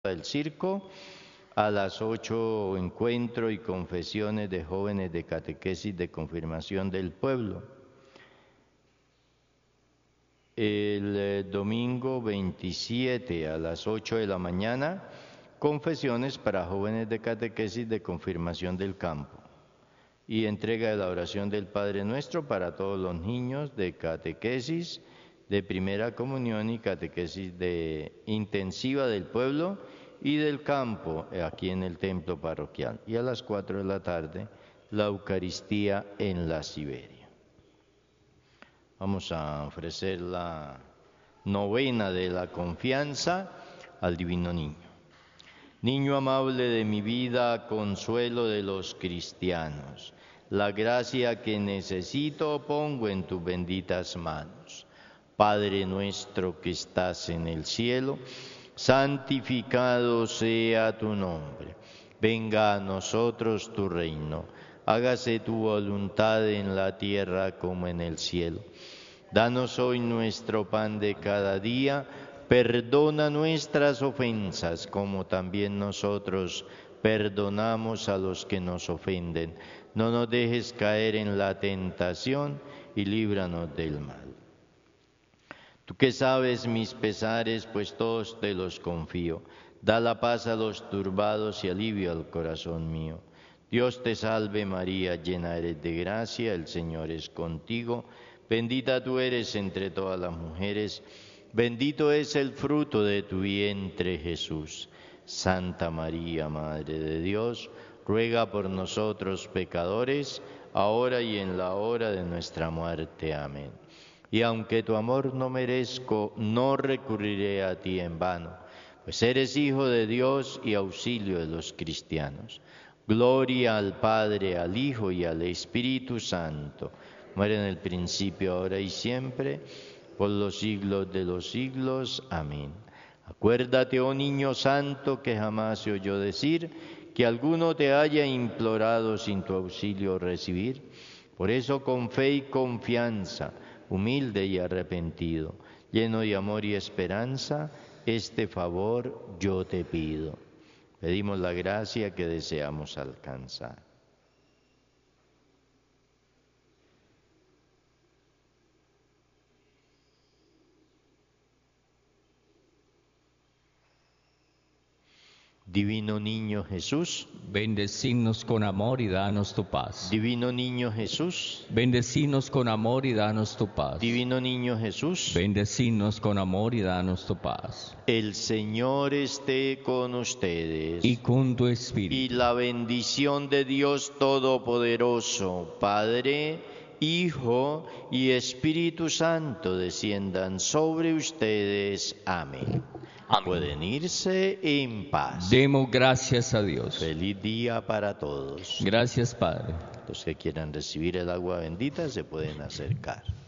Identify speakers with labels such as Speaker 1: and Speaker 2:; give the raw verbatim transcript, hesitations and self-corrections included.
Speaker 1: del circo. A las ocho, encuentro y confesiones de jóvenes de catequesis de confirmación del pueblo. El eh, domingo veintisiete a las ocho de la mañana, confesiones para jóvenes de catequesis de confirmación del campo. Y entrega de la oración del Padre Nuestro para todos los niños de catequesis de primera comunión y catequesis de intensiva del pueblo y del campo, aquí en el templo parroquial. Y a las cuatro de la tarde, la Eucaristía en la Siberia. Vamos a ofrecer la novena de la confianza al Divino Niño. Niño amable de mi vida, consuelo de los cristianos, la gracia que necesito pongo en tus benditas manos. Padre nuestro que estás en el cielo, santificado sea tu nombre. Venga a nosotros tu reino. Hágase tu voluntad en la tierra como en el cielo. Danos hoy nuestro pan de cada día. Perdona nuestras ofensas como también nosotros perdonamos a los que nos ofenden. No nos dejes caer en la tentación y líbranos del mal. Tú que sabes mis pesares, pues todos te los confío. Da la paz a los turbados y alivio al corazón mío. Dios te salve María, llena eres de gracia, el Señor es contigo. Bendita tú eres entre todas las mujeres, bendito es el fruto de tu vientre Jesús. Santa María, Madre de Dios, ruega por nosotros pecadores, ahora y en la hora de nuestra muerte. Amén. Y aunque tu amor no merezco, no recurriré a ti en vano, pues eres Hijo de Dios y auxilio de los cristianos. Gloria al Padre, al Hijo y al Espíritu Santo, como era en el principio, ahora y siempre, por los siglos de los siglos. Amén. Acuérdate, oh Niño Santo, que jamás se oyó decir que alguno te haya implorado sin tu auxilio recibir. Por eso, con fe y confianza, humilde y arrepentido, lleno de amor y esperanza, este favor yo te pido. Pedimos la gracia que deseamos alcanzar. Divino Niño Jesús,
Speaker 2: bendecinos con amor y danos tu paz.
Speaker 1: Divino Niño Jesús,
Speaker 2: Bendecinos con amor y danos tu paz.
Speaker 1: Divino Niño Jesús,
Speaker 2: Bendecinos con amor y danos tu paz.
Speaker 1: el Señor esté con ustedes.
Speaker 2: Y con tu espíritu.
Speaker 1: Y la bendición de Dios Todopoderoso, Padre, Hijo y Espíritu Santo desciendan sobre ustedes. Amén.
Speaker 2: Amén.
Speaker 1: Pueden irse en paz.
Speaker 2: Demos gracias a Dios.
Speaker 1: Feliz día para todos.
Speaker 2: Gracias, Padre.
Speaker 1: Los que quieran recibir el agua bendita se pueden acercar.